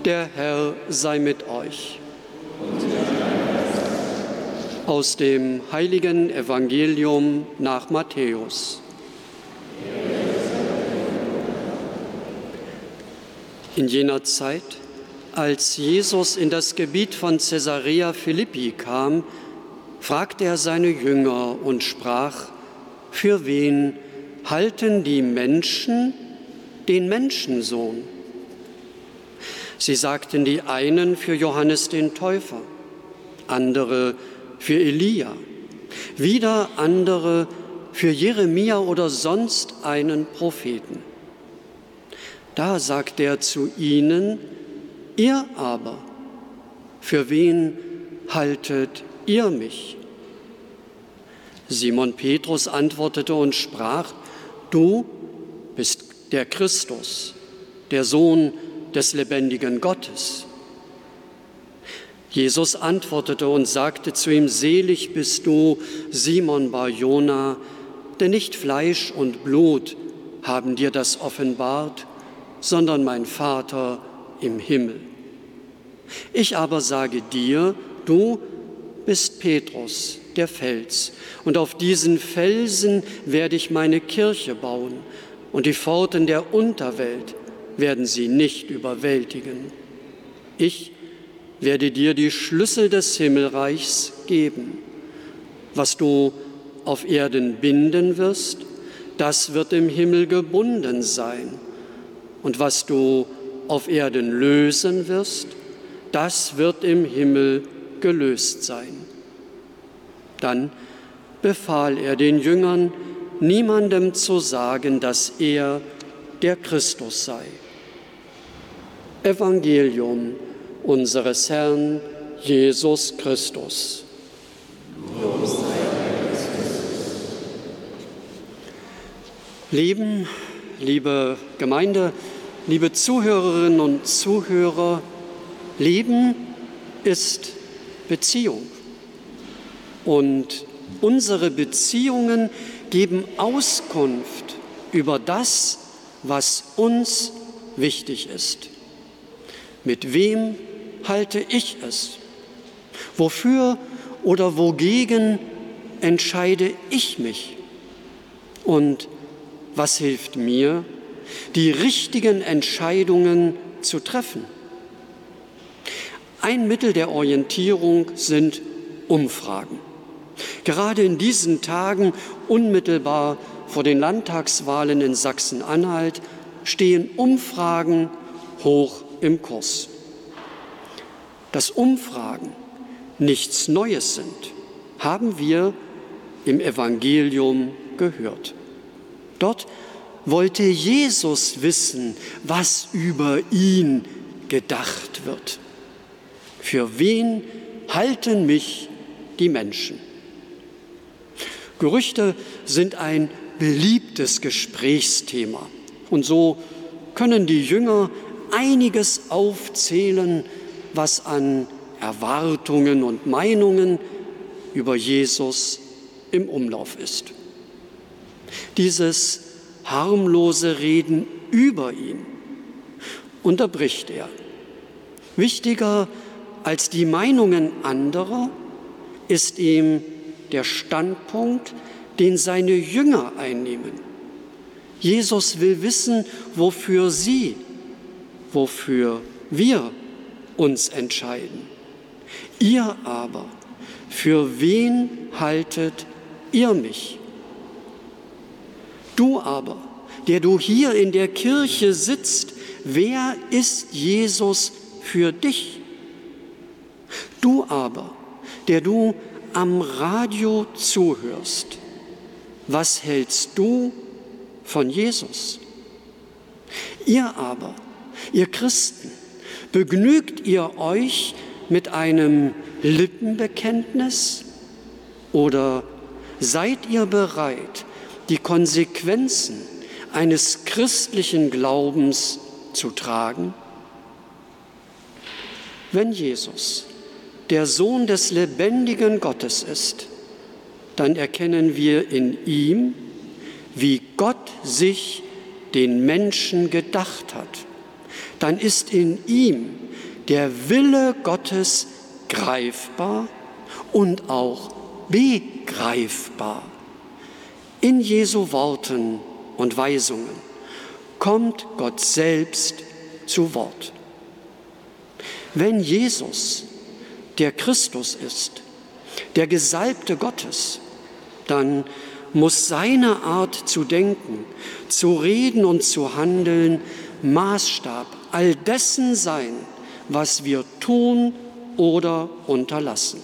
Der Herr sei mit euch. Aus dem heiligen Evangelium nach Matthäus. In jener Zeit, als Jesus in das Gebiet von Caesarea Philippi kam, fragte er seine Jünger und sprach: Für wen halten die Menschen den Menschensohn? Sie sagten die einen für Johannes den Täufer, andere für Elia, wieder andere für Jeremia oder sonst einen Propheten. Da sagte er zu ihnen: Ihr aber, für wen haltet ihr mich? Simon Petrus antwortete und sprach: Du bist der Christus, der Sohn des lebendigen Gottes. Jesus antwortete und sagte zu ihm: Selig bist du, Simon Bar-Jona, denn nicht Fleisch und Blut haben dir das offenbart, sondern mein Vater im Himmel. Ich aber sage dir, du bist Petrus, der Fels, und auf diesen Felsen werde ich meine Kirche bauen, und die Pforten der Unterwelt werden sie nicht überwältigen. Ich werde dir die Schlüssel des Himmelreichs geben. Was du auf Erden binden wirst, das wird im Himmel gebunden sein. Und was du auf Erden lösen wirst, das wird im Himmel gelöst sein. Dann befahl er den Jüngern, niemandem zu sagen, dass er der Christus sei. Evangelium unseres Herrn Jesus Christus. Liebe Gemeinde, liebe Zuhörerinnen und Zuhörer, Leben ist Beziehung. Und unsere Beziehungen geben Auskunft über das, was uns wichtig ist. Mit wem halte ich es? Wofür oder wogegen entscheide ich mich? Und was hilft mir, die richtigen Entscheidungen zu treffen? Ein Mittel der Orientierung sind Umfragen. Gerade in diesen Tagen, unmittelbar vor den Landtagswahlen in Sachsen-Anhalt, stehen Umfragen hoch im Kurs. Dass Umfragen nichts Neues sind, haben wir im Evangelium gehört. Dort wollte Jesus wissen, was über ihn gedacht wird. Für wen halten mich die Menschen? Gerüchte sind ein beliebtes Gesprächsthema. Und so können die Jünger einiges aufzählen, was an Erwartungen und Meinungen über Jesus im Umlauf ist. Dieses harmlose Reden über ihn unterbricht er. Wichtiger als die Meinungen anderer ist ihm der Standpunkt, den seine Jünger einnehmen. Jesus will wissen, wofür wir uns entscheiden. Ihr aber, für wen haltet ihr mich? Du aber, der du hier in der Kirche sitzt, wer ist Jesus für dich? Du aber, der du am Radio zuhörst, was hältst du von Jesus? Ihr aber, ihr Christen, begnügt ihr euch mit einem Lippenbekenntnis oder seid ihr bereit, die Konsequenzen eines christlichen Glaubens zu tragen? Wenn Jesus der Sohn des lebendigen Gottes ist, dann erkennen wir in ihm, wie Gott sich den Menschen gedacht hat. Dann ist in ihm der Wille Gottes greifbar und auch begreifbar. In Jesu Worten und Weisungen kommt Gott selbst zu Wort. Wenn Jesus der Christus ist, der Gesalbte Gottes, dann muss seine Art zu denken, zu reden und zu handeln Maßstab all dessen sein, was wir tun oder unterlassen.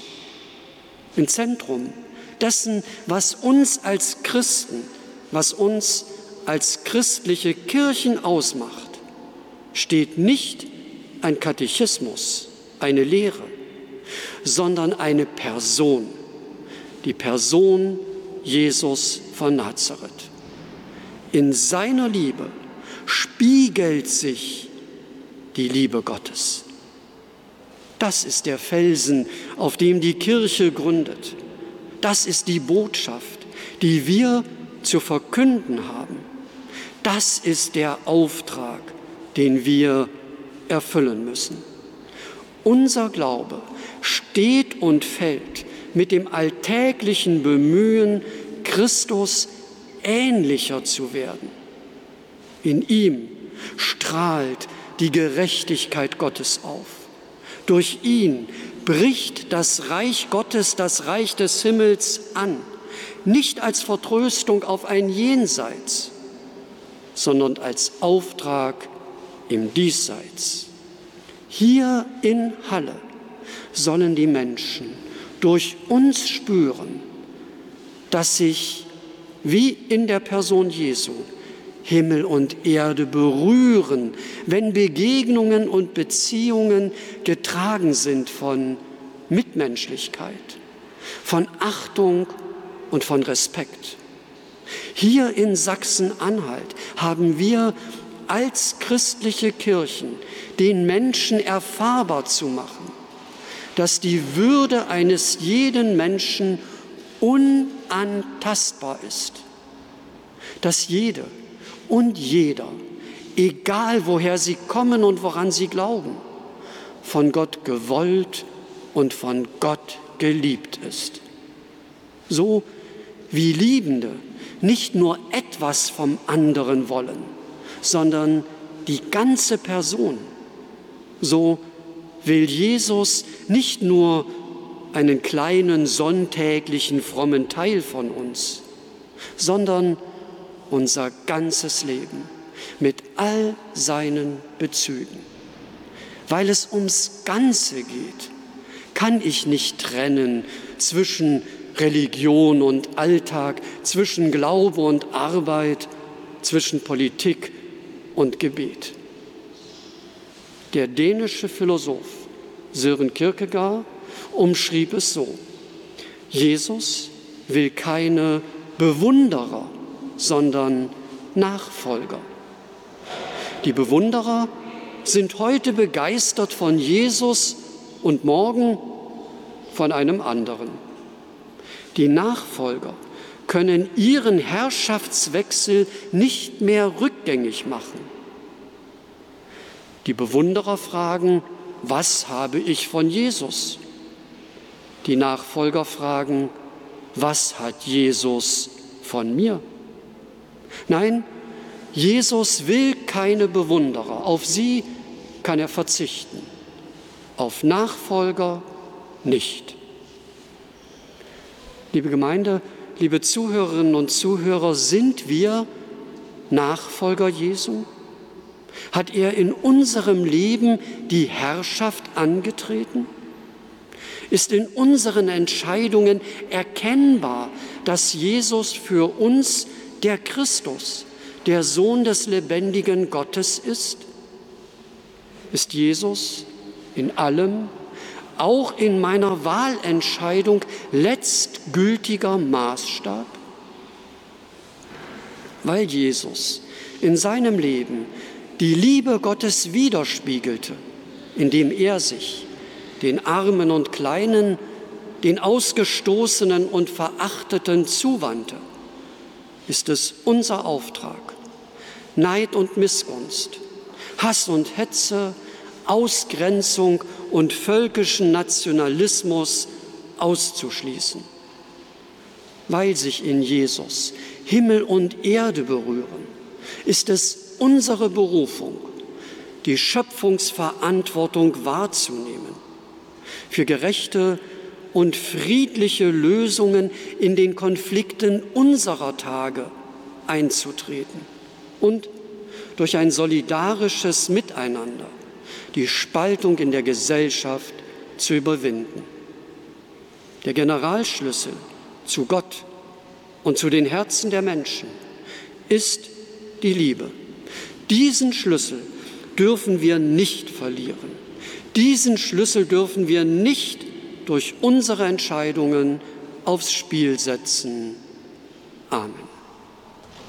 Im Zentrum dessen, was uns als Christen, was uns als christliche Kirchen ausmacht, steht nicht ein Katechismus, eine Lehre, sondern eine Person, die Person Jesus von Nazareth. In seiner Liebe spiegelt sich die Liebe Gottes. Das ist der Felsen, auf dem die Kirche gründet. Das ist die Botschaft, die wir zu verkünden haben. Das ist der Auftrag, den wir erfüllen müssen. Unser Glaube steht und fällt mit dem alltäglichen Bemühen, Christus ähnlicher zu werden. In ihm strahlt die Gerechtigkeit Gottes auf. Durch ihn bricht das Reich Gottes, das Reich des Himmels an, nicht als Vertröstung auf ein Jenseits, sondern als Auftrag im Diesseits. Hier in Halle sollen die Menschen durch uns spüren, dass sich, wie in der Person Jesu, Himmel und Erde berühren, wenn Begegnungen und Beziehungen getragen sind von Mitmenschlichkeit, von Achtung und von Respekt. Hier in Sachsen-Anhalt haben wir als christliche Kirchen den Menschen erfahrbar zu machen, dass die Würde eines jeden Menschen unantastbar ist, dass jede und jeder, egal woher sie kommen und woran sie glauben, von Gott gewollt und von Gott geliebt ist. So wie Liebende nicht nur etwas vom anderen wollen, sondern die ganze Person. So will Jesus nicht nur einen kleinen sonntäglichen frommen Teil von uns, sondern unser ganzes Leben mit all seinen Bezügen. Weil es ums Ganze geht, kann ich nicht trennen zwischen Religion und Alltag, zwischen Glaube und Arbeit, zwischen Politik und Gebet. Der dänische Philosoph Søren Kierkegaard umschrieb es so: Jesus will keine Bewunderer, sondern Nachfolger. Die Bewunderer sind heute begeistert von Jesus und morgen von einem anderen. Die Nachfolger können ihren Herrschaftswechsel nicht mehr rückgängig machen. Die Bewunderer fragen: Was habe ich von Jesus? Die Nachfolger fragen: Was hat Jesus von mir? Nein, Jesus will keine Bewunderer. Auf sie kann er verzichten. Auf Nachfolger nicht. Liebe Gemeinde, liebe Zuhörerinnen und Zuhörer, sind wir Nachfolger Jesu? Hat er in unserem Leben die Herrschaft angetreten? Ist in unseren Entscheidungen erkennbar, dass Jesus für uns der Christus, der Sohn des lebendigen Gottes ist? Ist Jesus in allem, auch in meiner Wahlentscheidung, letztgültiger Maßstab? Weil Jesus in seinem Leben die Liebe Gottes widerspiegelte, indem er sich den Armen und Kleinen, den Ausgestoßenen und Verachteten zuwandte, ist es unser Auftrag, Neid und Missgunst, Hass und Hetze, Ausgrenzung und völkischen Nationalismus auszuschließen. Weil sich in Jesus Himmel und Erde berühren, ist es unsere Berufung, die Schöpfungsverantwortung wahrzunehmen, für gerechte und friedliche Lösungen in den Konflikten unserer Tage einzutreten und durch ein solidarisches Miteinander die Spaltung in der Gesellschaft zu überwinden. Der Generalschlüssel zu Gott und zu den Herzen der Menschen ist die Liebe. Diesen Schlüssel dürfen wir nicht verlieren. Diesen Schlüssel dürfen wir nicht durch unsere Entscheidungen aufs Spiel setzen. Amen.